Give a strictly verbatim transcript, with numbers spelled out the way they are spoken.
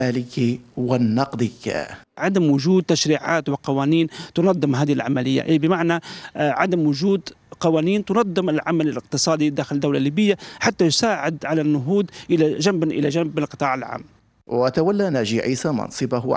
المالي والنقدي. عدم وجود تشريعات وقوانين تنظم هذه العملية، أي بمعنى عدم وجود قوانين تنظم العمل الاقتصادي داخل الدولة الليبية حتى يساعد على النهوض إلى جنب إلى جنب بالقطاع العام. وتولى ناجي عيسى منصبه